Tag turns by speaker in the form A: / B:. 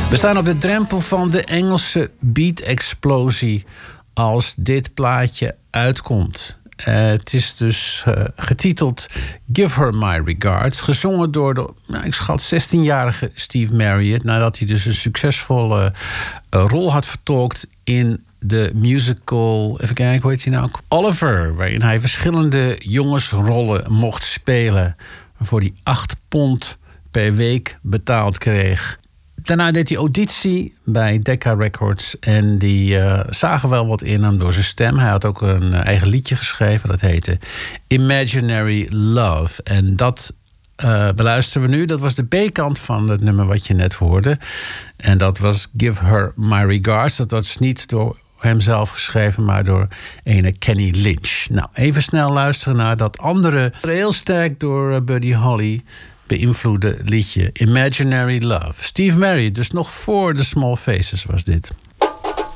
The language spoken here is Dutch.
A: We staan op de drempel van de Engelse beat-explosie als dit plaatje uitkomt. Het is dus getiteld Give Her My Regards. Gezongen door de, ik schat, 16-jarige Steve Marriott. Nadat hij dus een succesvolle rol had vertolkt in de musical, even kijken, hoe heet hij nou? Oliver, waarin hij verschillende jongensrollen mocht spelen. Waarvoor hij 8 pond per week betaald kreeg. Daarna deed hij auditie bij Decca Records. En die zagen wel wat in hem door zijn stem. Hij had ook een eigen liedje geschreven. Dat heette Imaginary Love. En dat beluisteren we nu. Dat was de B-kant van het nummer wat je net hoorde. En dat was Give Her My Regards. Dat was niet door hemzelf geschreven, maar door ene Kenny Lynch. Nou, even snel luisteren naar dat andere, heel sterk door Buddy Holly beïnvloede liedje Imaginary Love. Steve Marriott, dus nog voor The Small Faces was dit.